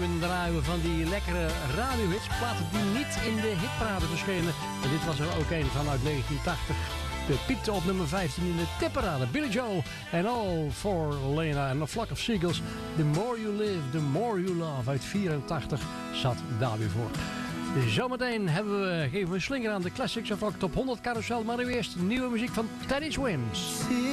uur draaien we van die lekkere radiohits. Platen die niet in de hitparade verschenen. En dit was er ook een van uit 1980. De piekte op nummer 15 in de tipparade. Billy Joel en All for Lena en A Flock of Seagulls. The More You Live, The More You Love uit 84 zat daar weer voor. Zometeen geven we een slinger aan de Classics of Rock Top 100 carousel. Maar nu eerst nieuwe muziek van Teddy Swims.